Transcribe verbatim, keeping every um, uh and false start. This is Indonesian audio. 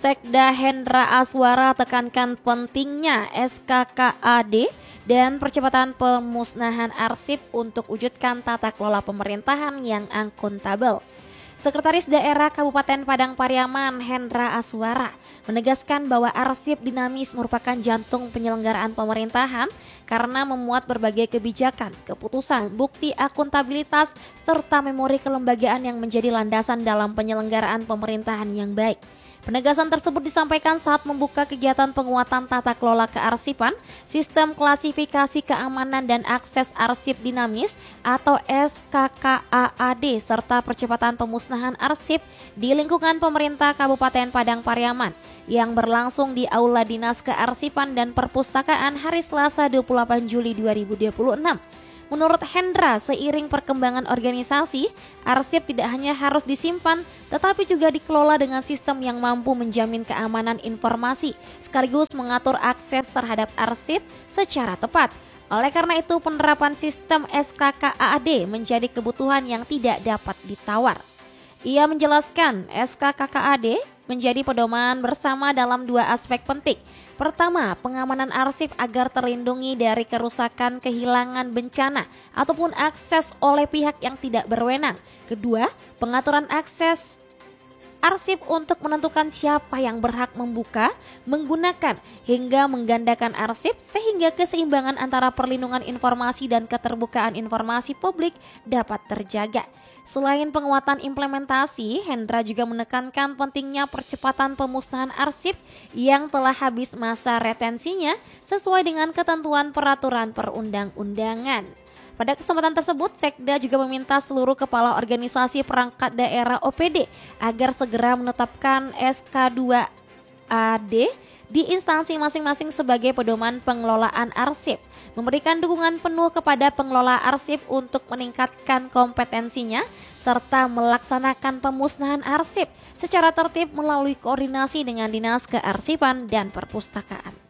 Sekda Hendra Aswara tekankan pentingnya S K K A D dan percepatan pemusnahan arsip untuk wujudkan tata kelola pemerintahan yang akuntabel. Sekretaris Daerah Kabupaten Padang Pariaman Hendra Aswara menegaskan bahwa arsip dinamis merupakan jantung penyelenggaraan pemerintahan karena memuat berbagai kebijakan, keputusan, bukti akuntabilitas, serta memori kelembagaan yang menjadi landasan dalam penyelenggaraan pemerintahan yang baik. Penegasan tersebut disampaikan saat membuka kegiatan penguatan tata kelola kearsipan, sistem klasifikasi keamanan dan akses arsip dinamis atau S K K A A D serta percepatan pemusnahan arsip di lingkungan pemerintah Kabupaten Padang Pariaman yang berlangsung di Aula Dinas Kearsipan dan Perpustakaan hari Selasa dua puluh delapan Juli dua ribu dua puluh enam. Menurut Hendra, seiring perkembangan organisasi, arsip tidak hanya harus disimpan, tetapi juga dikelola dengan sistem yang mampu menjamin keamanan informasi, sekaligus mengatur akses terhadap arsip secara tepat. Oleh karena itu, penerapan sistem S K K A A D menjadi kebutuhan yang tidak dapat ditawar. Ia menjelaskan S K K K A D menjadi pedoman bersama dalam dua aspek penting. Pertama, pengamanan arsip agar terlindungi dari kerusakan, kehilangan, bencana, ataupun akses oleh pihak yang tidak berwenang. Kedua, pengaturan akses arsip untuk menentukan siapa yang berhak membuka, menggunakan, hingga menggandakan arsip sehingga keseimbangan antara perlindungan informasi dan keterbukaan informasi publik dapat terjaga. Selain penguatan implementasi, Hendra juga menekankan pentingnya percepatan pemusnahan arsip yang telah habis masa retensinya sesuai dengan ketentuan peraturan perundang-undangan. Pada kesempatan tersebut, Sekda juga meminta seluruh kepala organisasi perangkat daerah O P D agar segera menetapkan S K dua A D di instansi masing-masing sebagai pedoman pengelolaan arsip, memberikan dukungan penuh kepada pengelola arsip untuk meningkatkan kompetensinya, serta melaksanakan pemusnahan arsip secara tertib melalui koordinasi dengan Dinas Kearsipan dan Perpustakaan.